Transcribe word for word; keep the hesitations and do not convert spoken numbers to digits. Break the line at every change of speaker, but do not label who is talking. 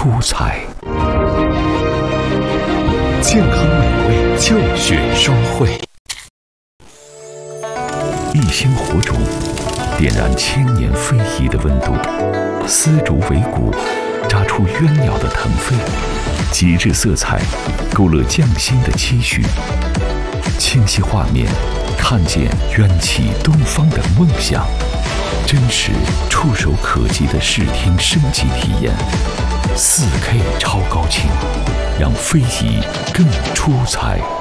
出彩。健康美味就选双汇。一星火种，点燃千年非遗的温度，丝竹为骨，扎出鸳鸟的腾飞，极致色彩勾勒匠心的期许，清晰画面看见缘起东方的梦想，真实触手可及的视听升级体验， 四 K 超高清，让非遗更出彩。